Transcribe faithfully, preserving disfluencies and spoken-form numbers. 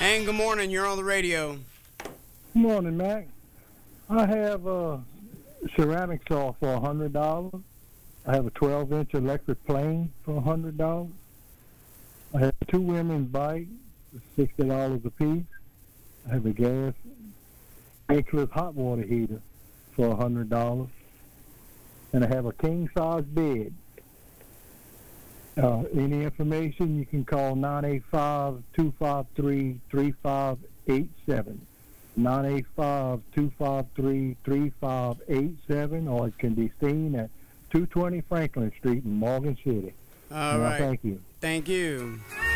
And good morning. You're on the radio. Good morning, Mac. I have a ceramic saw for a hundred dollars. I have a twelve inch electric plane for a hundred dollars. I have two women's bikes for sixty dollars a piece. I have a gas tankless hot water heater for a hundred dollars, and I have a king size bed. Uh, any information, you can call nine eight five, two five three, three five eight seven. nine eight five, two five three, three five eight seven, or it can be seen at two twenty Franklin Street in Morgan City. All and right. I thank you. Thank you.